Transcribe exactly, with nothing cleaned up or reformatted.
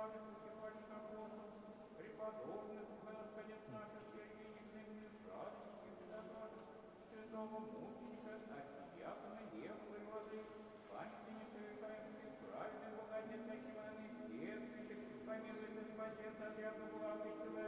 радость утешальных апостолов, преподобных, Господец наш Сергей Евсеевич, радости предоставил, святого мученика, архиякона Ефы воды, памятника совершаемых праведных, богатец, Ивана, Естествующих, помилуй, Господи, от отряда главы